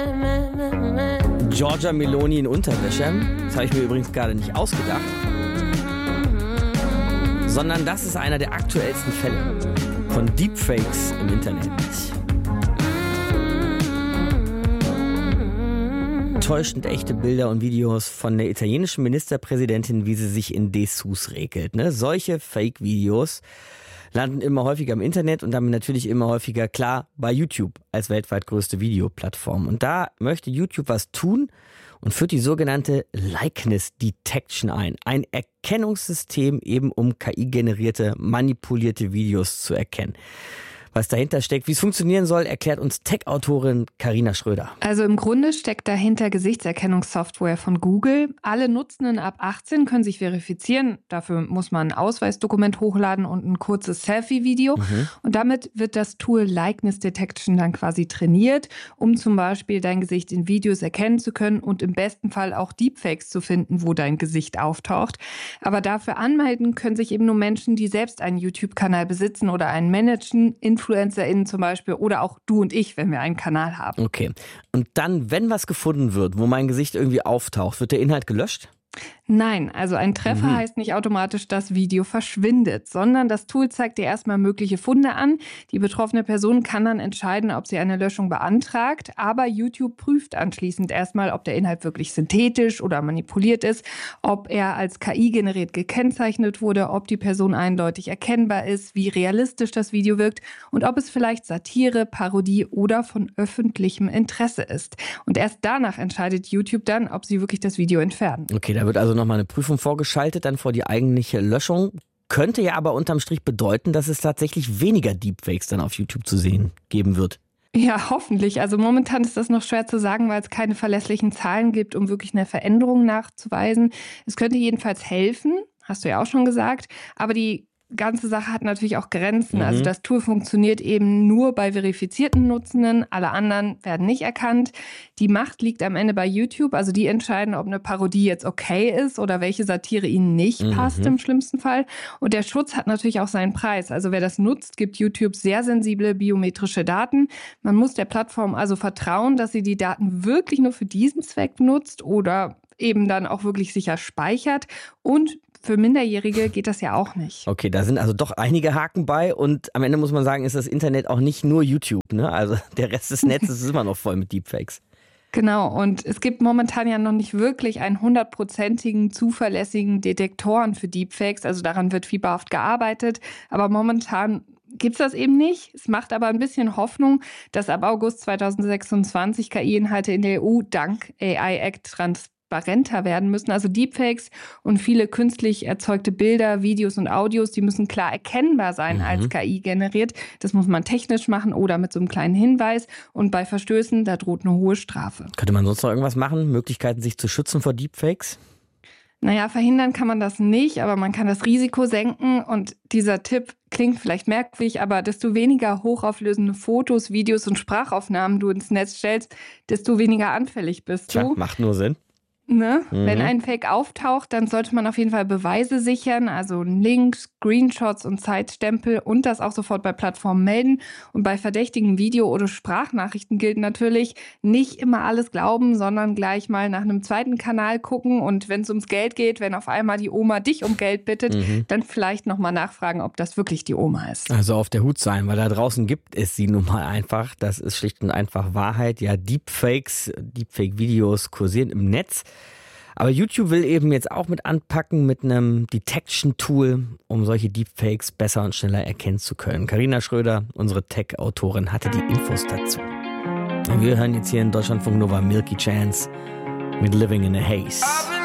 Giorgia Meloni in Unterwäsche. Das habe ich mir übrigens gerade nicht ausgedacht. Sondern das ist einer der aktuellsten Fälle von Deepfakes im Internet. Täuschend echte Bilder und Videos von der italienischen Ministerpräsidentin, wie sie sich in Dessous regelt. Ne? Solche Fake-Videos landen immer häufiger im Internet und damit natürlich immer häufiger, klar, bei YouTube als weltweit größte Videoplattform. Und da möchte YouTube was tun und führt die sogenannte Likeness Detection ein. Ein Erkennungssystem eben, um KI-generierte, manipulierte Videos zu erkennen. Was dahinter steckt, wie es funktionieren soll, erklärt uns Tech-Autorin Carina Schröder. Also im Grunde steckt dahinter Gesichtserkennungssoftware von Google. Alle Nutzenden ab 18 können sich verifizieren. Dafür muss man ein Ausweisdokument hochladen und ein kurzes Selfie-Video. Und damit wird das Tool Likeness Detection dann quasi trainiert, um zum Beispiel dein Gesicht in Videos erkennen zu können und im besten Fall auch Deepfakes zu finden, wo dein Gesicht auftaucht. Aber dafür anmelden können sich eben nur Menschen, die selbst einen YouTube-Kanal besitzen oder einen managen, InfluencerInnen zum Beispiel oder auch du und ich, wenn wir einen Kanal haben. Okay. Und dann, wenn was gefunden wird, wo mein Gesicht irgendwie auftaucht, wird der Inhalt gelöscht? Nein, also ein Treffer heißt nicht automatisch, das Video verschwindet, sondern das Tool zeigt dir erstmal mögliche Funde an. Die betroffene Person kann dann entscheiden, ob sie eine Löschung beantragt, aber YouTube prüft anschließend erstmal, ob der Inhalt wirklich synthetisch oder manipuliert ist, ob er als KI generiert gekennzeichnet wurde, ob die Person eindeutig erkennbar ist, wie realistisch das Video wirkt und ob es vielleicht Satire, Parodie oder von öffentlichem Interesse ist. Und erst danach entscheidet YouTube dann, ob sie wirklich das Video entfernen. Okay, da wird also nochmal eine Prüfung vorgeschaltet, dann vor die eigentliche Löschung. Könnte ja aber unterm Strich bedeuten, dass es tatsächlich weniger Deepfakes dann auf YouTube zu sehen geben wird. Ja, hoffentlich. Also momentan ist das noch schwer zu sagen, weil es keine verlässlichen Zahlen gibt, um wirklich eine Veränderung nachzuweisen. Es könnte jedenfalls helfen, hast du ja auch schon gesagt, aber die ganze Sache hat natürlich auch Grenzen. Also das Tool funktioniert eben nur bei verifizierten Nutzenden. Alle anderen werden nicht erkannt. Die Macht liegt am Ende bei YouTube. Also die entscheiden, ob eine Parodie jetzt okay ist oder welche Satire ihnen nicht passt im schlimmsten Fall. Und der Schutz hat natürlich auch seinen Preis. Also wer das nutzt, gibt YouTube sehr sensible biometrische Daten. Man muss der Plattform also vertrauen, dass sie die Daten wirklich nur für diesen Zweck nutzt oder eben dann auch wirklich sicher speichert. Und für Minderjährige geht das ja auch nicht. Okay, da sind also doch einige Haken bei und am Ende muss man sagen, ist das Internet auch nicht nur YouTube, ne? Also der Rest des Netzes ist immer noch voll mit Deepfakes. Genau, und es gibt momentan ja noch nicht wirklich einen 100%igen, zuverlässigen Detektoren für Deepfakes. Also daran wird fieberhaft gearbeitet, aber momentan gibt's das eben nicht. Es macht aber ein bisschen Hoffnung, dass ab August 2026 KI-Inhalte in der EU dank AI-Act transparenter werden müssen. Also Deepfakes und viele künstlich erzeugte Bilder, Videos und Audios, die müssen klar erkennbar sein als KI generiert. Das muss man technisch machen oder mit so einem kleinen Hinweis. Und bei Verstößen, da droht eine hohe Strafe. Könnte man sonst noch irgendwas machen? Möglichkeiten, sich zu schützen vor Deepfakes? Naja, verhindern kann man das nicht, aber man kann das Risiko senken. Und dieser Tipp klingt vielleicht merkwürdig, aber desto weniger hochauflösende Fotos, Videos und Sprachaufnahmen du ins Netz stellst, desto weniger anfällig bist du. Tja, macht nur Sinn. Ne? Wenn ein Fake auftaucht, dann sollte man auf jeden Fall Beweise sichern, also Links, Screenshots und Zeitstempel und das auch sofort bei Plattformen melden. Und bei verdächtigen Video- oder Sprachnachrichten gilt natürlich, nicht immer alles glauben, sondern gleich mal nach einem zweiten Kanal gucken. Und wenn es ums Geld geht, wenn auf einmal die Oma dich um Geld bittet, dann vielleicht nochmal nachfragen, ob das wirklich die Oma ist. Also auf der Hut sein, weil da draußen gibt es sie nun mal einfach. Das ist schlicht und einfach Wahrheit. Ja, Deepfakes, Deepfake-Videos kursieren im Netz. Aber YouTube will eben jetzt auch mit anpacken mit einem Detection-Tool, um solche Deepfakes besser und schneller erkennen zu können. Carina Schröder, unsere Tech-Autorin, hatte die Infos dazu. Wir hören jetzt hier in Deutschlandfunk Nova Milky Chance mit Living in a Haze.